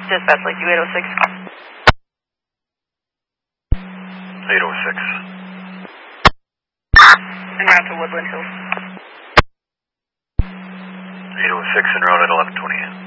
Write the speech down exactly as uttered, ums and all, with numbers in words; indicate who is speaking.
Speaker 1: Dispatch, like you eight oh six.
Speaker 2: eight oh six.
Speaker 1: En route to Woodland Hills.
Speaker 2: eight oh six en route at eleven twenty.